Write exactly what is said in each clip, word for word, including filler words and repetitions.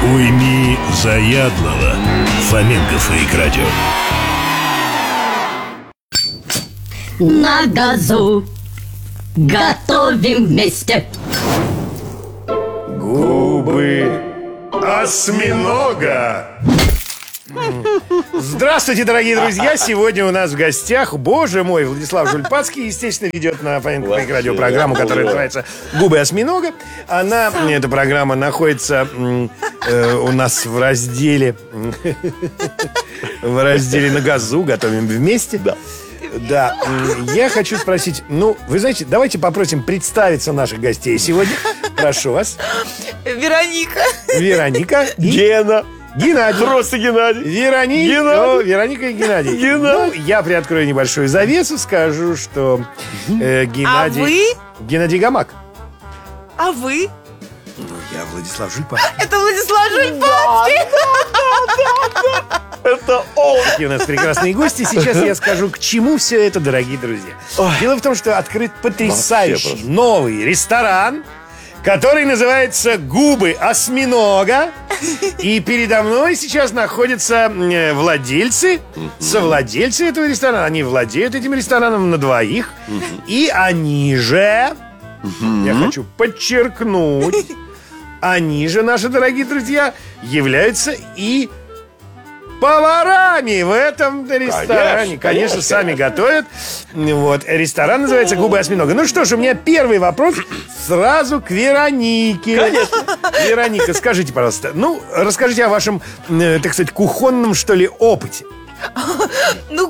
Уйми заядлого. Фоменков и Радио. На газу готовим вместе. Губы осьминога. Здравствуйте, дорогие друзья! Сегодня у нас в гостях, боже мой, Владислав Жульпацкий, естественно, ведет на Фоменков и Радио программу, которая называется «Губы осьминога». Она, эта программа находится э, у нас в разделе в разделе «На газу», готовим вместе. Да. Да, я хочу спросить, ну, вы знаете, давайте попросим представиться наших гостей сегодня. Прошу вас. Вероника. Вероника и... Гена. Геннадий. Просто Геннадий. Вероника. Геннадий. О, Вероника и Геннадий. Геннадий. Ну, я приоткрою небольшую завесу, скажу, что э, Геннадий... А вы? Геннадий Гамак. А вы? Ну, я Владислав Жульпацкий. Это Владислав Жульпацкий. Это он. Какие у нас прекрасные гости. Сейчас я скажу, к чему все это, дорогие друзья. Дело в том, что открыт потрясающий новый ресторан, который называется «Губы осьминога». И передо мной сейчас находятся владельцы, совладельцы этого ресторана. Они владеют этим рестораном на двоих. И они же, я хочу подчеркнуть, они же, наши дорогие друзья, являются и поварами в этом ресторане. Конечно, конечно, сами готовят. Вот. Ресторан называется «Губы осьминога». Ну что ж, у меня первый вопрос сразу к Веронике. Конечно. Вероника, скажите, пожалуйста, ну, расскажите о вашем, э, так сказать, кухонном, что ли, опыте. Ну,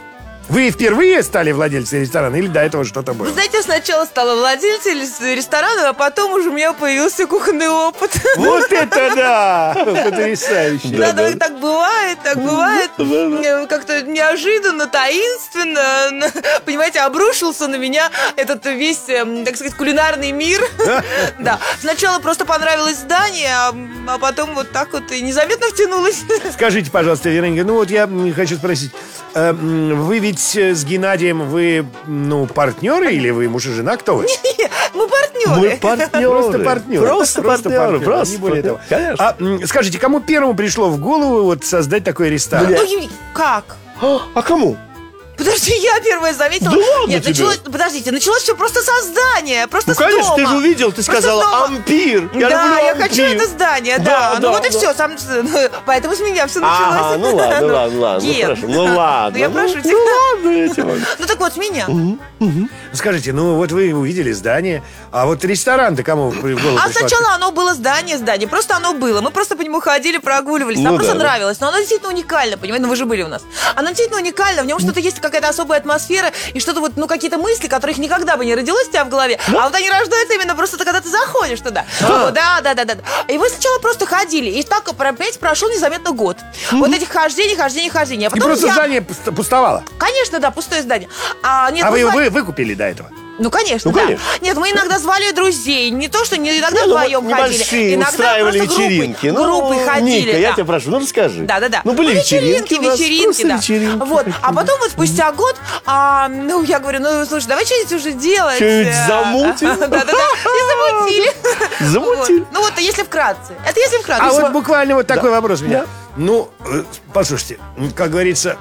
Вы впервые стали владельцем ресторана или до этого что-то было? вы знаете, я сначала стала владельцем ресторана, а потом уже у меня появился кухонный опыт. Вот это да! Потрясающе. Да, да, так бывает, так бывает. Как-то неожиданно, таинственно, понимаете, обрушился на меня этот весь, так сказать, кулинарный мир. Да. Сначала просто понравилось здание, а потом вот так вот и незаметно втянулась. Скажите, пожалуйста, Вероника, ну вот я хочу спросить, э, вы ведь с Геннадием, вы, ну, партнеры или вы муж и жена? Кто вы? Мы партнеры. Мы партнеры. Просто партнеры. Просто партнеры. Просто не более того. Конечно. А м, скажите, кому первому пришло в голову вот создать такой ресторан? Ну, Юрий, как? А, а кому? Подожди, я первая заметила. Да ладно Нет, тебе. началось, подождите, началось все просто со здания, просто Ну, с конечно, дома. ты же увидел, ты Просто сказала с дома. «Ампир». Я да, люблю я ампир. хочу это здание, да. Да, ну да, вот и да. все, сам, поэтому с меня все началось. Ага, ну ладно, ладно, ладно. Ну, Ген. хорошо. Ну ладно. Ну я ну, прошу тебя. Ну ладно, я тебя могу. Ну так вот, с меня. Скажите, ну вот вы увидели здание, а вот ресторан-то кому в голову А пришло? сначала оно было здание, здание, просто оно было. Мы просто по нему ходили, прогуливались. Нам Ну просто да, да. нравилось. Но оно действительно уникально, понимаете, ну вы же были у нас. Оно действительно уникально, в нем что-то есть, какая-то особая атмосфера и что-то вот, ну какие-то мысли, которых никогда бы не родилось у тебя в голове, а вот они рождаются именно просто когда ты заходишь туда. Вот, да, да, да, да. И мы сначала просто ходили, и так, понимаете, прошел незаметно год. Вот этих хождений, хождений, хождений. А И потом просто я- здание пусто- пустовало. Конечно, да, пустое здание. А, нет, А мы вы, звали- вы выкупили до этого? Ну, конечно, Ну, да. конечно. Нет, мы иногда звали друзей. Не то, что не иногда Не, ну, вот вдвоем ходили. небольшие Иногда устраивали просто группой- вечеринки. Группой, Ну, ходили. Ника, я да. тебя прошу, ну расскажи. Да, да, да. Ну, были Ну, вечеринки, вечеринки, у нас, вечеринки, просто да. вечеринки. Вот. А потом вот спустя год, а, ну, я говорю, ну, слушай, давай что-нибудь уже делать. Что-нибудь Э, замутим? Да-да-да. И замутили. Замутили. Вот. Ну, вот если вкратце. Это если вкратце. А Если вот буквально вот такой вопрос у меня. Да. Ну, э, послушайте, м, как говорится,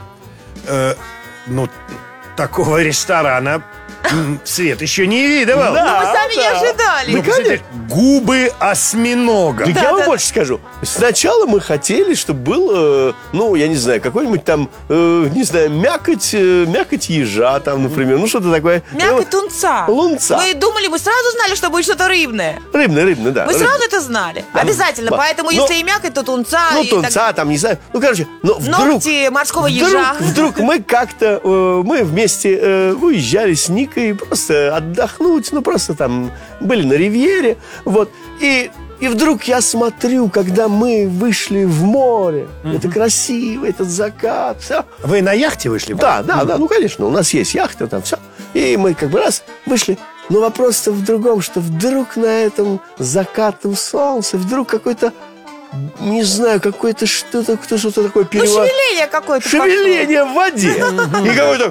э, ну, такого ресторана м, свет еще не видывал. Да. вы сами не да. ожидали. Ну, посмотрите, «Губы осьминога». Так Да, я вам да, больше скажу. Сначала мы хотели, чтобы был, э, ну, я не знаю, какой-нибудь там, э, не знаю, мякоть, э, мякоть ежа там, например. Ну, что-то такое. Мякоть тунца. Лунца. Мы думали, мы сразу знали, что будет что-то рыбное. Рыбный, рыбный, да. Мы рыбный. сразу это знали. Обязательно. ба- Поэтому, но- если и мякоть, то тунца. Ну, и тунца, так- там, не знаю. Ну, короче, но вдруг... Ногти морского Вдруг, ежа. вдруг мы как-то, э, мы вместе э, уезжали с Никой просто отдохнуть, ну, просто там были на ривьере, вот, и, и вдруг я смотрю, когда мы вышли в море, это красиво, этот закат, все. Вы на яхте вышли? Да, да, да, ну, конечно, у нас есть яхта, там все. И мы как бы раз вышли. Но вопрос-то в другом, что вдруг на этом закатном солнце вдруг какой-то, не знаю, какое-то что-то, кто что-то такое Ну, перева- шевеление какое-то пошло. Шевеление в воде. И какой-то...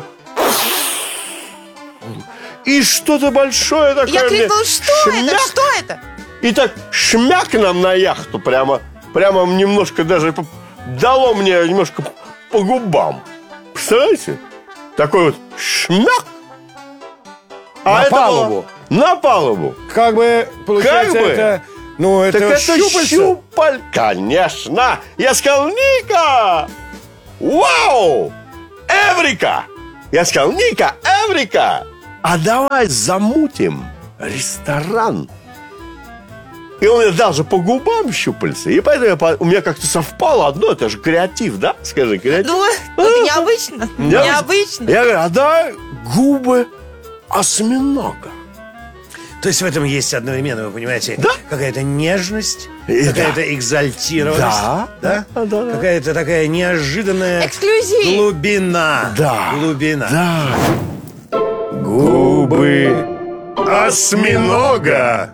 И что-то большое такое. Я мне крикнула, что это? шмяк. Что это? И так шмяк нам на яхту прямо. прямо немножко даже по- дало мне немножко по губам. Представляете? Такой вот шмяк. А На это палубу. было на палубу. Как бы, получается, Как бы. это... Ну, это, Так это щупальца. щупаль. Конечно. Я сказал, Ника! Вау! Эврика! Я сказал, Ника, Эврика! А давай замутим ресторан. И он мне дал же по губам щупальца. И поэтому я по- у меня как-то совпало одно, это же креатив, да? Скажи, креатив. Ну, это необычно. Необычно. Я говорю, а давай губы осьминога. То есть в этом есть одновременно, вы понимаете, Да. какая-то нежность, И какая-то да. экзальтированность, Да, да? да, да, да. Какая-то такая неожиданная Эксклюзив. глубина. Да. Глубина. Да. Губы осьминога.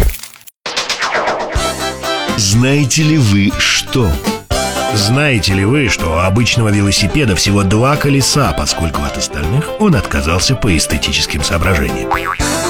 Знаете ли вы что? Знаете ли вы, что у обычного велосипеда всего два колеса, поскольку от остальных он отказался по эстетическим соображениям?